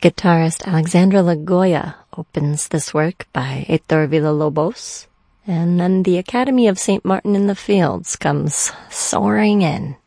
Guitarist Alexandra Lagoya opens this work by Heitor Villa-Lobos, and then the Academy of St. Martin in the Fields comes soaring in.